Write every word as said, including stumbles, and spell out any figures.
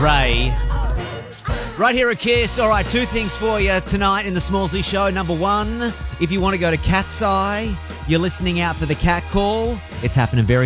Ray. Right here at Kiss. All right, two things for you tonight in the Smallsy Show. Number one, if you want to go to Cat's Eye, you're listening out for the cat call. It's happening very